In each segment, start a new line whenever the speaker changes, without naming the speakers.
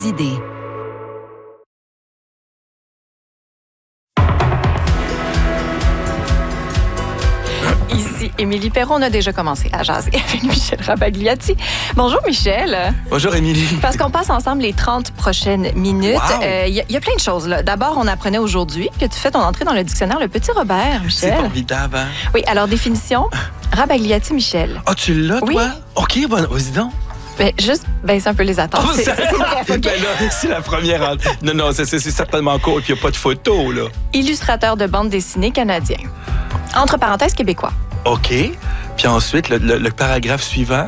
idées.
Ici Émilie Perron, on a déjà commencé à jaser avec Michel Rabagliati. Bonjour Michel.
Bonjour Émilie.
Parce qu'on passe ensemble les 30 prochaines minutes. Il y a plein de choses. Là. D'abord, on apprenait aujourd'hui que tu fais ton entrée dans le dictionnaire Le Petit Robert, Michel.
C'est formidable, hein?
Oui, alors définition, Rabagliati Michel.
Ah, tu l'as, toi?
Oui.
OK, bon, vas-y donc.
Ben, juste baisser un peu les attentes.
Oh,
c'est bref, OK?
Ben là, c'est la première. Non, c'est certainement court et puis il n'y a pas de photo, là.
Illustrateur de bande dessinée canadien. Entre parenthèses, québécois.
OK. Puis ensuite, le paragraphe suivant.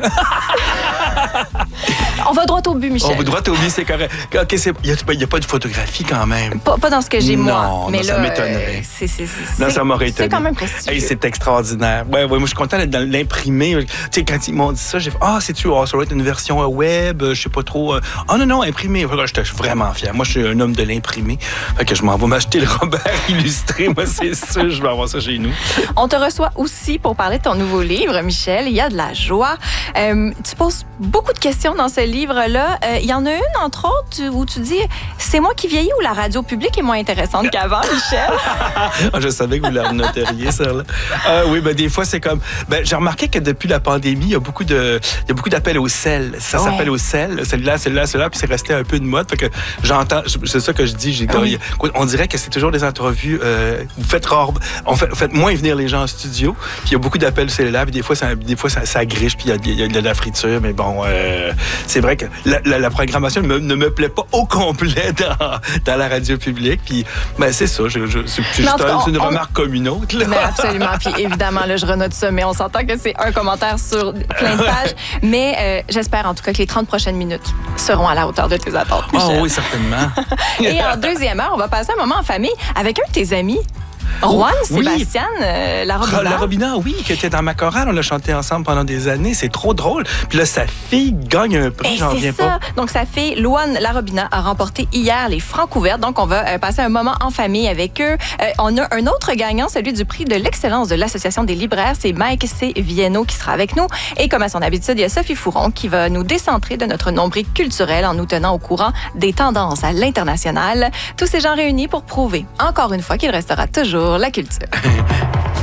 On va droit au but, Michel.
On va droit au but, c'est correct. OK, il n'y a pas de photographie quand même.
Pas dans ce que j'ai, moi.
Non,
mais
ça
là,
m'étonnerait.
Non,
ça m'aurait étonné.
C'est quand même prestigieux.
Hey, c'est extraordinaire. Ouais, moi, je suis content d'être dans l'imprimé. Tu sais, quand ils m'ont dit ça, j'ai fait c'est-tu, ça va être une version web, je sais pas trop. Non, imprimé. J'étais vraiment fier. Moi, je suis un homme de l'imprimé. Fait que je m'en vais m'acheter le Robert illustré. Moi, c'est sûr, je vais avoir ça chez nous.
On te reçoit aussi pour parler de ton nouveau livre, Michel. Il y a de la joie. Tu poses beaucoup de questions dans ce livre-là. Il y en a une, entre autres, où tu dis « C'est moi qui vieillis ou la radio publique est moins intéressante qu'avant, Michel? »
Je savais que vous la noteriez, ça. Là. Oui, des fois, c'est comme... j'ai remarqué que depuis la pandémie, il y a beaucoup d'appels au sel. Ça s'appelle au sel. Celui-là, puis c'est resté un peu de mode. Fait que j'entends... C'est ça que je dis. On dirait que c'est toujours des entrevues... vous faites moins venir les gens en studio. Puis il y a beaucoup d'appels cellulaires. Puis des fois, ça griche. Puis il y a de la friture. Mais bon, c'est vrai que la programmation ne me plaît pas au complet dans la radio publique. Puis, c'est ça. C'est une remarque comme une autre. Là.
Mais absolument. Puis évidemment, là, je renote ça, mais on s'entend que c'est un commentaire sur plein de pages. Mais j'espère en tout cas que les 30 prochaines minutes seront à la hauteur de tes attentes, Michel.
Oh oui, certainement.
Et en deuxième heure, on va passer un moment en famille avec un de tes amis. Juan Sébastien Larobina.
Larobina, oui, qui était dans ma chorale. On a chanté ensemble pendant des années. C'est trop drôle. Puis là, sa fille gagne un prix, j'en reviens pas.
Donc, sa fille, Louane Larobina, a remporté hier les Francs-Couvertes. Donc, on va passer un moment en famille avec eux. On a un autre gagnant, celui du prix de l'excellence de l'Association des libraires. C'est Mike C. Vienno qui sera avec nous. Et comme à son habitude, il y a Sophie Fouron qui va nous décentrer de notre nombril culturel en nous tenant au courant des tendances à l'international. Tous ces gens réunis pour prouver, encore une fois, qu'il restera toujours la culture.